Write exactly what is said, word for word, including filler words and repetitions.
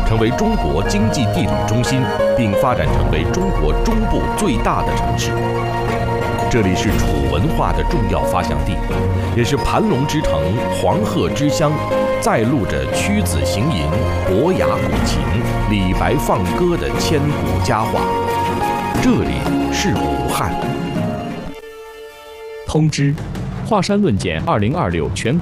成为中国经济地理中心，并发展成为中国中部最大的城市。这里是楚文化的重要发祥地，也是盘龙之城、黄鹤之乡，载录着屈子行吟、伯牙鼓琴、李白放歌的千古佳话。这里是武汉。 通知：华山论剑二零二六全